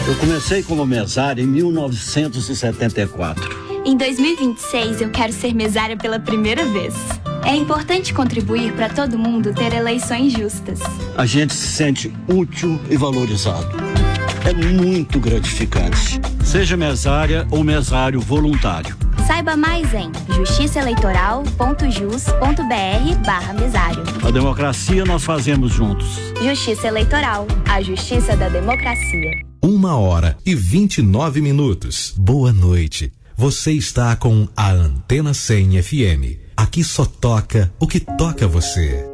Eu comecei como mesária em 1974. Em 2026, eu quero ser mesária pela primeira vez. É importante contribuir para todo mundo ter eleições justas. A gente se sente útil e valorizado. É muito gratificante. Seja mesária ou mesário voluntário. Saiba mais em justiçaeleitoral.jus.br/mesário. A democracia nós fazemos juntos. Justiça Eleitoral, a justiça da democracia. 1h29. Boa noite. Você está com a Antena 100 FM. Aqui só toca o que toca você.